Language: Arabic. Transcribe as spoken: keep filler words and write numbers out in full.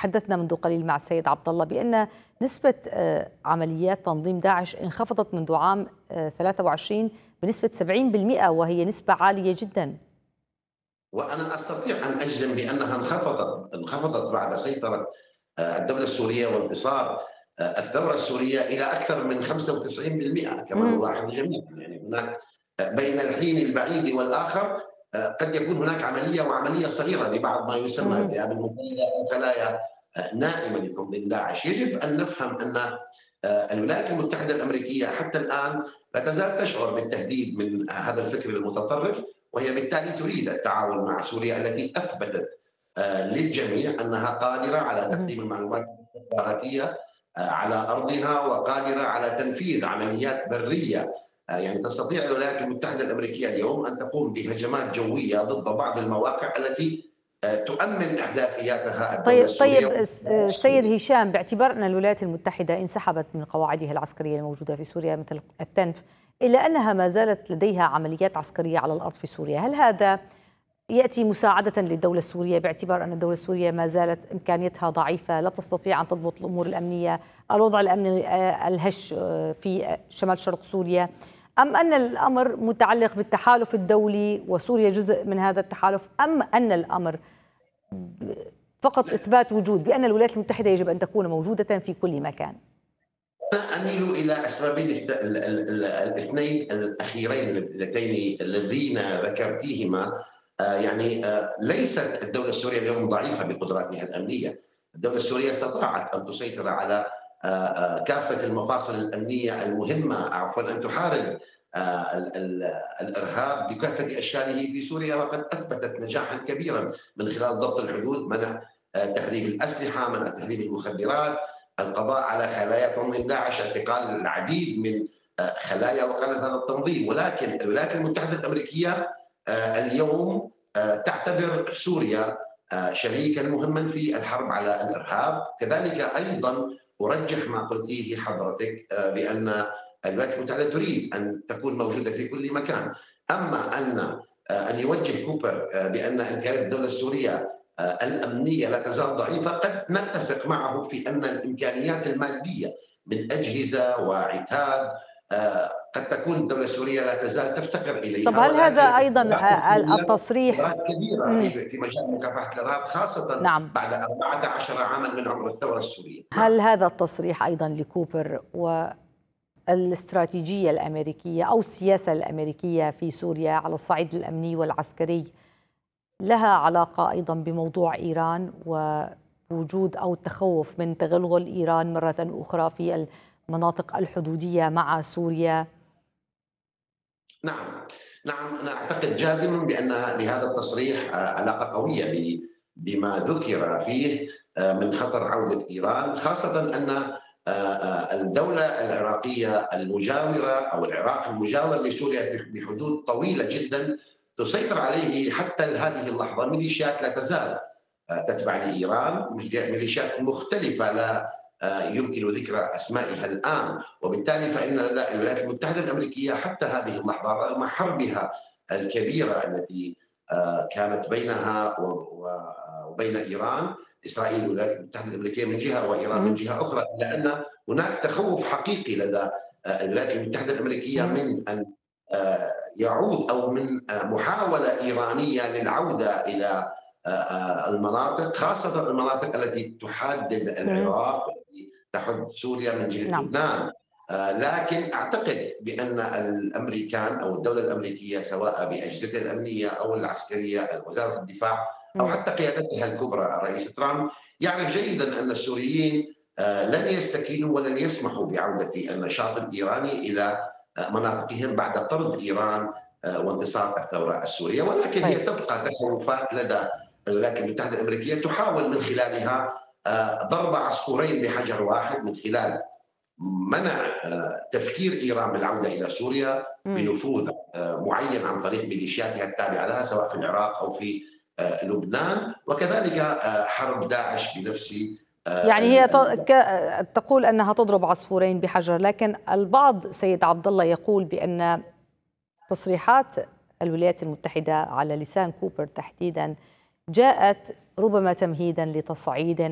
تحدثنا منذ قليل مع السيد عبد الله بأن نسبة عمليات تنظيم داعش انخفضت منذ عام ثلاثة وعشرين بنسبة سبعين بالمئة، وهي نسبة عالية جدا. وأنا أستطيع أن أجزم بأنها انخفضت انخفضت بعد سيطرة الدولة السورية وانتصار الثورة السورية إلى أكثر من خمسة وتسعين بالمئة كما نلاحظ جميعا. يعني هناك بين الحين البعيد والآخر قد يكون هناك عملية وعملية صغيرة لبعض ما يسمى الذئاب المنتهية أو خلايا نائمة لتنظيم داعش. يجب أن نفهم أن الولايات المتحدة الأمريكية حتى الآن لا تزال تشعر بالتهديد من هذا الفكر المتطرف، وهي بالتالي تريد التعاون مع سوريا التي أثبتت للجميع أنها قادرة على تقديم المعلومات الاستخباراتية على أرضها وقادرة على تنفيذ عمليات برية. يعني تستطيع الولايات المتحدة الأمريكية اليوم أن تقوم بهجمات جوية ضد بعض المواقع التي تؤمن إحداثياتها الدولة طيب السورية. طيب سيد هشام، باعتبار أن الولايات المتحدة انسحبت من قواعدها العسكرية الموجودة في سوريا مثل التنف، إلا أنها ما زالت لديها عمليات عسكرية على الأرض في سوريا، هل هذا يأتي مساعدة للدولة السورية باعتبار أن الدولة السورية ما زالت إمكانيتها ضعيفة، لا تستطيع أن تضبط الأمور الأمنية، الوضع الأمني الهش في شمال شرق سوريا، أم أن الأمر متعلق بالتحالف الدولي وسوريا جزء من هذا التحالف، أم أن الأمر فقط إثبات وجود بأن الولايات المتحدة يجب أن تكون موجودة في كل مكان؟ أنا أميل إلى السببين الاثنين الأخيرين اللتين الذين ذكرتيهما. يعني ليست الدولة السورية اليوم ضعيفة بقدراتها الأمنية. الدولة السورية استطاعت أن تسيطر على كافة المفاصل الأمنية المهمة، عفوا أن تحارب الإرهاب بكافة أشكاله في سوريا، وقد أثبتت نجاحا كبيرا من خلال ضبط الحدود، منع تهريب الأسلحة، منع تهريب المخدرات، القضاء على خلايا تنظيم داعش، اعتقال العديد من خلايا وقالت هذا التنظيم. ولكن الولايات المتحدة الأمريكية اليوم تعتبر سوريا شريكا مهما في الحرب على الإرهاب. كذلك أيضا أرجح ما قلتيه حضرتك بأن الولايات المتحدة تريد أن تكون موجودة في كل مكان. أما أن أن يوجه كوبر بأن إمكانيات الدولة السورية الأمنية لا تزال ضعيفة، قد نتفق معه في أن الإمكانيات المادية من أجهزة وعتاد قد تكون الدولة السورية لا تزال تفتقر إليها. طب هل هذا أيضا التصريح كبيرة في مجال مكافحة الإرهاب، خاصة نعم. بعد أربعة عشر عاما من عمر الثورة السورية؟ هل نعم. هذا التصريح أيضا لكوبر والاستراتيجية الأمريكية أو السياسة الأمريكية في سوريا على الصعيد الأمني والعسكري لها علاقة أيضا بموضوع إيران ووجود أو التخوف من تغلغل إيران مرة أخرى في المناطق الحدودية مع سوريا؟ نعم نعم أنا أعتقد جازما بأن لهذا التصريح علاقة قوية بما ذكر فيه من خطر عودة إيران، خاصة أن الدولة العراقية المجاورة أو العراق المجاور لسوريا بحدود طويلة جدا تسيطر عليه حتى هذه اللحظة ميليشيات لا تزال تتبع لإيران، ميليشيات مختلفة لا يمكن ذكر أسمائها الآن. وبالتالي فإن لدى الولايات المتحدة الأمريكية حتى هذه اللحظة رغم حربها الكبيرة التي كانت بينها وبين إيران، إسرائيل والولايات المتحدة الأمريكية من جهة وإيران من جهة أخرى، لأن هناك تخوف حقيقي لدى الولايات المتحدة الأمريكية من أن يعود أو من محاولة إيرانية للعودة إلى المناطق، خاصة المناطق التي تحدد العراق والتي تحد سوريا من جهة نعم. لبنان. لكن أعتقد بأن الأمريكان أو الدولة الأمريكية سواء بأجهزتها الأمنية أو العسكرية وزارة الدفاع أو حتى قيادتها الكبرى الرئيس ترامب يعرف جيدا أن السوريين لن يستكينوا ولن يسمحوا بعودة النشاط الإيراني إلى مناطقهم بعد طرد إيران وانتصار الثورة السورية. ولكن هي تبقى تخوفات لدى الولايات المتحدة الأمريكية تحاول من خلالها ضرب عصفورين بحجر واحد، من خلال منع تفكير إيران بالعودة إلى سوريا بنفوذ معين عن طريق ميليشياتها التابعة لها سواء في العراق أو في لبنان، وكذلك حرب داعش بنفسه. يعني هي تقول أنها تضرب عصفورين بحجر، لكن البعض سيد عبد الله يقول بأن تصريحات الولايات المتحدة على لسان كوبر تحديدا جاءت ربما تمهيدا لتصعيد